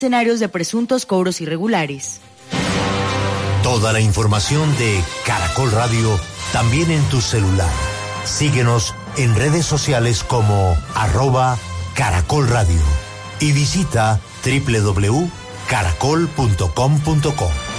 escenarios de presuntos cobros irregulares. Toda la información de Caracol Radio también en tu celular. Síguenos en redes sociales como @Caracol Radio y visita www.caracol.com.co.